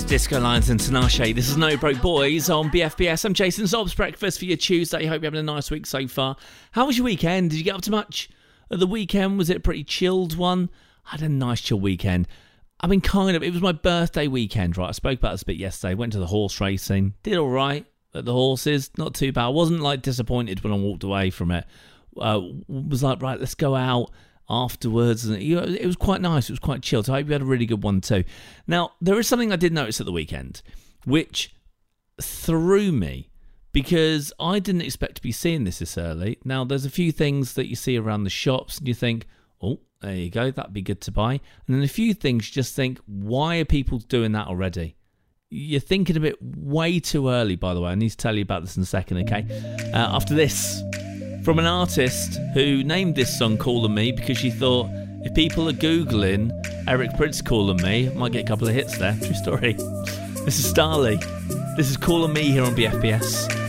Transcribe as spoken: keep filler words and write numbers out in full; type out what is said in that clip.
Disco Lions and Tinashe. This is No Broke Boys on B F B S. I'm Jason Zob's breakfast for your Tuesday. Hope you're having a nice week so far. How was your weekend? Did you get up to much at the weekend? Was it a pretty chilled one? I had a nice chill weekend. I mean, kind of. It was my birthday weekend, right? I spoke about this a bit yesterday. Went to the horse racing. Did all right at the horses. Not too bad. I wasn't like disappointed when I walked away from it. Uh, was like, right, let's go out afterwards, and it was quite nice. It was quite chill. So I hope you had a really good one too. Now, there is something I did notice at the weekend which threw me, because I didn't expect to be seeing this this early. Now, there's a few things that you see around the shops and you think, oh, there you go, that'd be good to buy. And then a few things you just think, why are people doing that already? You're thinking of it way too early, by the way. I need to tell you about this in a second, okay? Uh, after this, from an artist who named this song Calling Me because she thought, if people are Googling Eric Prydz Calling Me, I might get a couple of hits there. True story. This is Starley. This is Calling Me here on B F B S.